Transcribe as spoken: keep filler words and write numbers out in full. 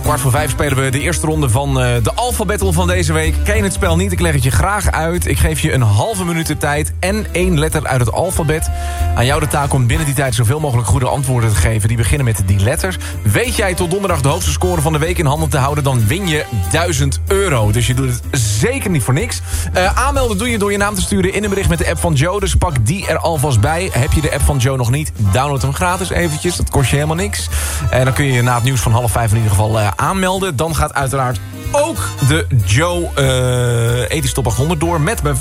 kwart voor vijf spelen we de eerste ronde van uh, de Alpha Battle van deze week. Ken je het spel niet? Ik leg het je graag uit. Ik geef je een halve minuut de tijd en één letter uit het alfabet. Aan jou de taak om binnen die tijd zoveel mogelijk goede antwoorden te geven. Die beginnen met die letters. Weet jij tot donderdag de hoogste score van de week in handen te houden, dan win je duizend euro. Dus je doet het zeker niet voor niks. Uh, aanmelden doe je door je naam te sturen in een bericht met de app van Joe. Dus pak die er alvast bij. Heb je de app van Joe nog niet? Download hem gratis eventjes. Dat kost je helemaal niks. En dan kun je na het nieuws van half vijf in ieder geval uh, aanmelden. Dan gaat uiteraard ook de Joe uh, Ethisch Top achthonderd door met mijn